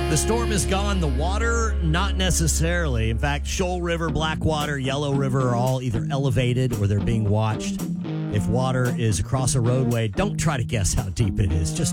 The storm is gone. The water, not necessarily. In fact, Shoal River, Blackwater, Yellow River are all either elevated or they're being watched. If water is across a roadway, don't try to guess how deep it is. Just